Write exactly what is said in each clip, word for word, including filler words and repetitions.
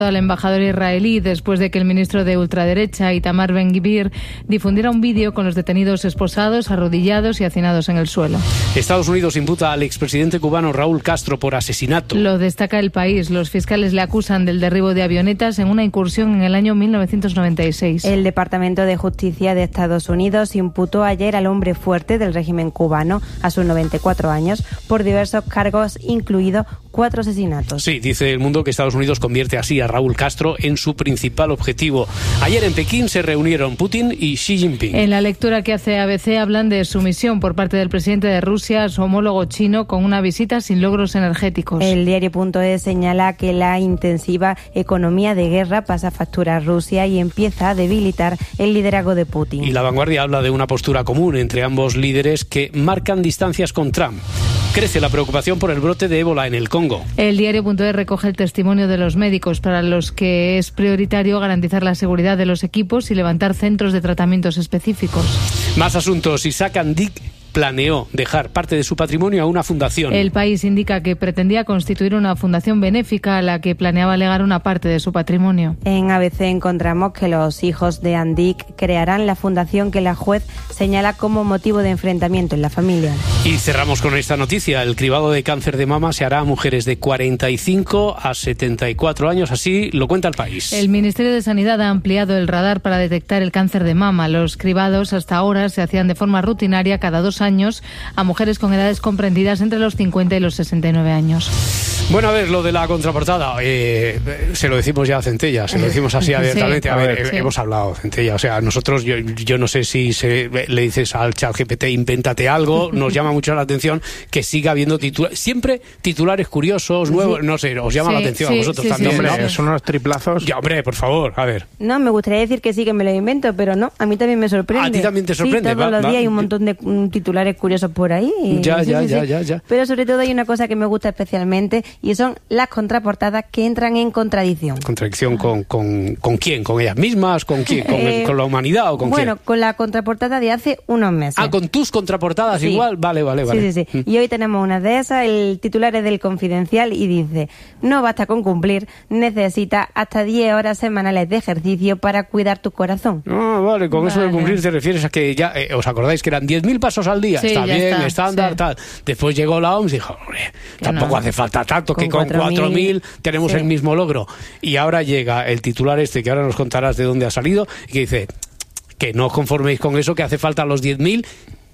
al embajador israelí después de que el ministro de ultraderecha, Itamar Ben-Gvir, difundiera un vídeo con los detenidos esposados, arrodillados y hacinados en el suelo. Estados Unidos imputa al expresidente cubano Raúl Castro por asesinato. Lo destaca El País. Los fiscales le acusan del derribo de avionetas en una incursión en el año mil novecientos noventa y seis. El Departamento de Justicia de Estados Unidos imputó ayer al hombre fuerte del régimen cubano, a sus noventa y cuatro años, por diversos cargos, incluidos cuatro asesinatos. Sí, dice El Mundo que Estados Unidos convierte así a Raúl Castro en su principal objetivo. Ayer en Pekín se reunieron Putin y Xi Jinping. En la lectura que hace A B C hablan de sumisión por parte del presidente de Rusia a su homólogo chino con una visita sin logros energéticos. El diario.es señala que la intensiva economía de guerra pasa factura a Rusia y empieza a debilitar el liderazgo de Putin. Y La Vanguardia habla de una postura común entre ambos líderes que marcan distancias con Trump. Crece la preocupación por el brote de ébola en el Congo. El diario.es recoge el testimonio de los médicos para los que es prioritario garantizar la seguridad de los equipos y levantar centros de tratamientos específicos. Más asuntos. Isaac Andic planeó dejar parte de su patrimonio a una fundación. El País indica que pretendía constituir una fundación benéfica a la que planeaba legar una parte de su patrimonio. En A B C encontramos que los hijos de Andic crearán la fundación que la juez señala como motivo de enfrentamiento en la familia. Y cerramos con esta noticia. El cribado de cáncer de mama se hará a mujeres de cuarenta y cinco a setenta y cuatro años, así lo cuenta El País. El Ministerio de Sanidad ha ampliado el radar para detectar el cáncer de mama. Los cribados hasta ahora se hacían de forma rutinaria cada dos años a mujeres con edades comprendidas entre los cincuenta y los sesenta y nueve años. Bueno, a ver, lo de la contraportada, eh, se lo decimos ya a Centella, se lo decimos así abiertamente. Sí, a, a ver, ver sí. hemos hablado, Centella, o sea, nosotros, yo, yo no sé si se, le dices al ChatGPT, invéntate algo, nos llama mucho la atención que siga habiendo titulares, siempre titulares curiosos, nuevos, sí. no sé, os llama sí, la atención sí, a vosotros sí, también, sí, ¿no? Sí, son unos triplazos. Ya, hombre, por favor, a ver. No, me gustaría decir que sí, que me lo invento, pero no, a mí también me sorprende. ¿A ti también te sorprende? Sí, todos va, los días va. hay un montón de um, titulares curiosos por ahí. Y, ya, sí, ya, sí, ya, sí. ya, ya. Pero sobre todo hay una cosa que me gusta especialmente y son las contraportadas que entran en contradicción. ¿Contradicción con, con, con quién? ¿Con ellas mismas? ¿Con quién? ¿Con, eh, el, con la humanidad o con bueno, quién? Bueno, con la contraportada de hace unos meses. Ah, con tus contraportadas sí. igual. Vale, vale, vale. Sí, sí, sí. Y hoy tenemos una de esas, el titular es del Confidencial y dice: no basta con cumplir, necesitas hasta diez horas semanales de ejercicio para cuidar tu corazón. Ah, vale, con vale. eso de cumplir te refieres a que ya, eh, ¿os acordáis que eran diez mil pasos al día? Sí, está bien, está, estándar, sí. tal. Después llegó la O M S y dijo, tampoco no. hace falta tanto, con que con cuatro mil tenemos sí. el mismo logro. Y ahora llega el titular este, que ahora nos contarás de dónde ha salido, y que dice que no os conforméis con eso, que hace falta los diez mil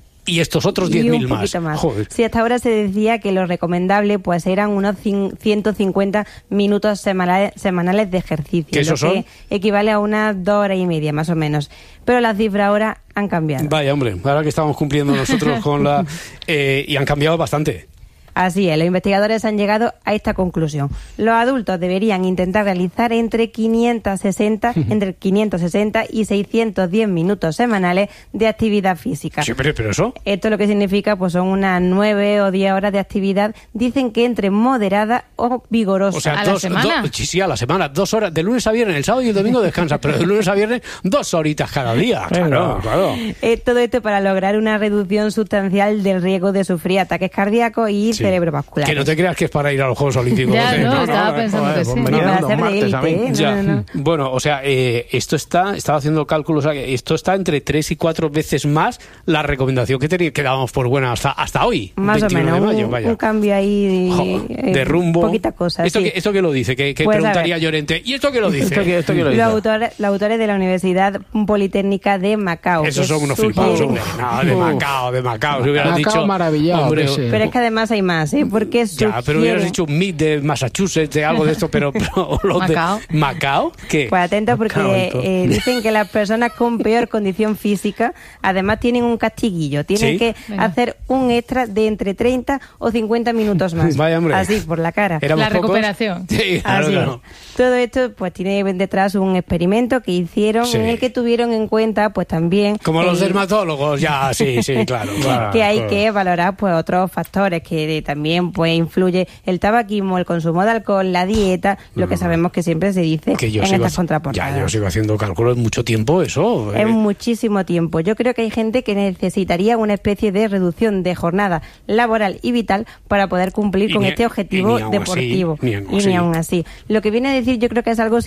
y estos otros diez mil más. más. Joder. Sí, hasta ahora se decía que lo recomendable pues eran unos ciento cincuenta minutos semanales, semanales de ejercicio, ¿Qué eso lo que son? equivale a unas dos horas y media más o menos. Pero las cifras ahora han cambiado. Vaya, hombre, ahora que estamos cumpliendo nosotros con la... Eh, y han cambiado bastante. Así es, los investigadores han llegado a esta conclusión. Los adultos deberían intentar realizar entre quinientos sesenta, entre quinientos sesenta y seiscientos diez minutos semanales de actividad física. Sí, pero, pero eso. Esto lo que significa pues son unas nueve o diez horas de actividad, dicen que entre moderada o vigorosa. O sea, ¿A dos, la semana? Do, sí, sí, a la semana, dos horas, de lunes a viernes, el sábado y el domingo descansas, pero de lunes a viernes dos horitas cada día. Claro, claro. Eh, todo esto para lograr una reducción sustancial del riesgo de sufrir ataques cardíacos y sí. cerebrovasculares. Que no te creas que es para ir a los Juegos Olímpicos. Ya, ¿eh? no, no, estaba no, pensando joder, que sí. No, para ser de élite, ¿eh? Ya. No, no, no. Bueno, o sea, eh, esto está, estaba haciendo cálculos, o sea, esto está entre tres y cuatro veces más la recomendación que, tenía, que dábamos por buena hasta, hasta hoy. Más o menos, de mayo, un, vaya. un cambio ahí de, eh, de rumbo. Poquita cosa, ¿Esto, sí. que, ¿Esto qué lo dice? Que, que pues preguntaría Llorente. ¿Y esto qué lo dice? ¿Esto qué, esto qué lo dice? Los autores, los autores de la Universidad Politécnica de Macao. Esos son unos flipados, hombre. No, de Macao, de Macao. Si hubieras Macao dicho, maravillado. Hombre, pero es que además hay más, ¿eh? Porque ya, pero hubieras dicho un M I T de Massachusetts, de algo de esto, pero, pero los Macao. de Macao, ¿qué? Pues atento porque Macao, eh, dicen que las personas con peor condición física además tienen un castiguillo, tienen ¿Sí? que Venga. hacer un extra de entre treinta o cincuenta minutos más. Vaya, hombre. Así, por la cara. ¿Éramos La pocos? recuperación. Sí, claro, Así claro. es. Todo esto pues tiene detrás un experimento que hicieron Sí. en el que tuvieron en cuenta pues también Como el, los dermatólogos, ya, sí, sí, claro. claro que hay claro. que valorar pues otros factores que también pues influye el tabaquismo, el consumo de alcohol, la dieta, lo que sabemos que siempre se dice que yo en sigo, estas contraportadas. Ya, yo sigo haciendo cálculos mucho tiempo, eso. Es eh. muchísimo tiempo. Yo creo que hay gente que necesitaría una especie de reducción de jornada laboral y vital para poder cumplir y con ni, este objetivo y ni deportivo. Así, ni y ni aún así. Lo que viene a decir, yo creo que es algo